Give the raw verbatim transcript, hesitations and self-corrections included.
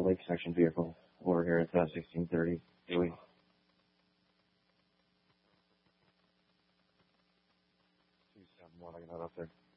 Lake section vehicle over here at uh, sixteen thirty. Dewey. two seven one, I can head up there.